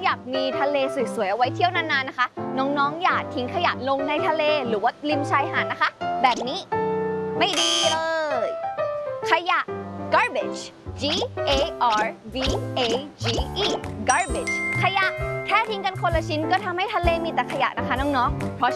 อยากมีทะเลสวยๆเอาไว้เที่ยวนานๆนะคะน้องๆอย่าทิ้งขยะลงในทะเลหรือว่าริมชายหาดนะคะแบบนี้ไม่ดีเลยขยะ garbage G A R B A G E garbage ขยะแค่ทิ้งกันคนละชิ้นก็ทำให้ทะเลมีแต่ขยะนะคะน้องๆเพราะ